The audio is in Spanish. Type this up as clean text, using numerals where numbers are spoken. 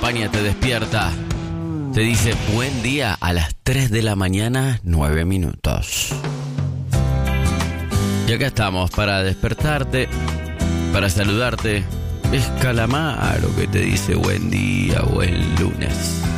acompaña, te despierta. Te dice buen día a las 3 de la mañana, 9 minutos. Y acá estamos para despertarte, para saludarte. Es Calamaro que te dice buen día, buen lunes.